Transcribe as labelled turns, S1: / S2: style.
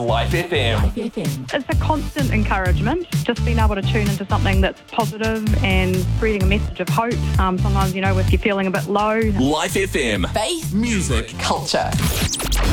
S1: Life FM.
S2: It's a constant encouragement, just being able to tune into something that's positive and spreading a message of hope. Sometimes, if you're feeling a bit low.
S1: Life FM.
S3: Faith,
S1: Music.
S3: culture.